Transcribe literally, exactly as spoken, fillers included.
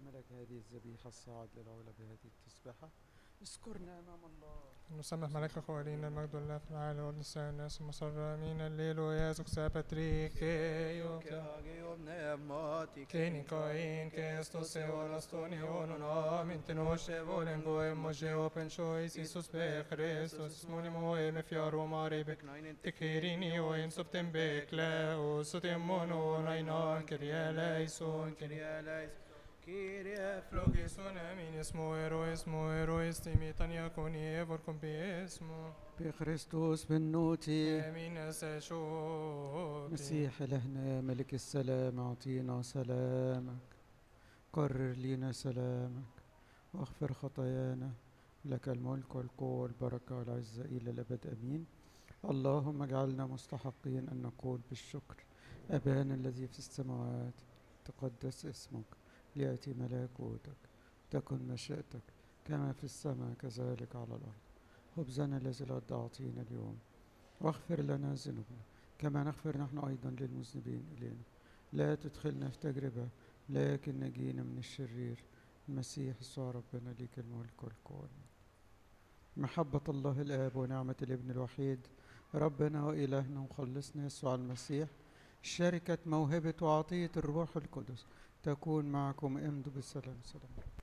ملك هذه الذبيحة الصاعد للعلا بهذه التسبحة، اذكرنا أمام الله. نسمح ملك خوالين المجد لله في العالي والنساء الناس المسر امين الليل ويازك سابتريك كيني كاين كيستو سيور استوني اونونا من تنوشي بولن بوين موجي اوبن شويس يسوس بخريستوس اسموني موهم فيارو ماري بك تكيريني وين سبتم بك لا وستمونو ناينان كريا ليسون كريا ليسون Kyrie flogison amin اسمو ايرو اسمو ايرو استيميتان يكوني ايفوركم باسمو بخريستوس بالنوتي امين ساشوبي مسيح إلهنا ملك السلام أعطينا سلامك، قرر لينا سلامك واغفر خطايانا، لك الملك والقوة والبركة والعزة إلى الأبد أمين. اللهم اجعلنا مستحقين أن نقول بالشكر أبانا الذي في السماوات تقدس اسمك، ليأتي ملكوتك، تكن مشيئتك كما في السماء كذلك على الأرض. خبزنا الذي الغد أعطينا اليوم، واغفر لنا ذنوبنا كما نغفر نحن أيضا للمذنبين إلينا، لا تدخلنا في تجربة لكن نجينا من الشرير. المسيح يسوع ربنا ليك الملك والقوة. محبة الله الآب ونعمة الابن الوحيد ربنا وإلهنا ومخلصنا يسوع المسيح، شركة موهبة وعطية الروح القدس تكون معكم. امضوا بالسلام. سلام.